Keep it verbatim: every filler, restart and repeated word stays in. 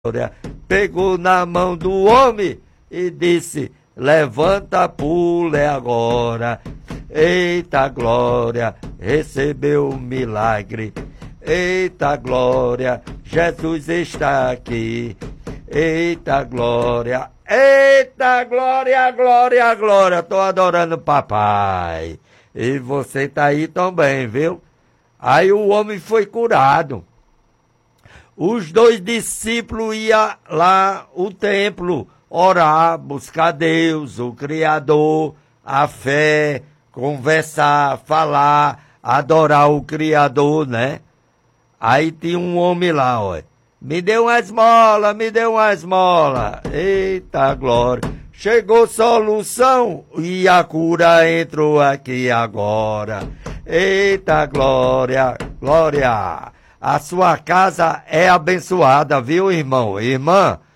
glória, pegou na mão do homem e disse: levanta, pule agora. Eita glória, recebeu o milagre. Eita glória, Jesus está aqui. Eita glória, eita glória, glória, glória. Tô adorando o papai. E você tá aí também, viu? Aí o homem foi curado. Os dois discípulos iam lá ao templo orar, buscar Deus, o Criador, a fé, conversar, falar, adorar o Criador, né? Aí tinha um homem lá, ó. Me deu uma esmola, me deu uma esmola. Eita glória. Chegou solução e a cura entrou aqui agora. Eita glória, glória. A sua casa é abençoada, viu, irmão? Irmã,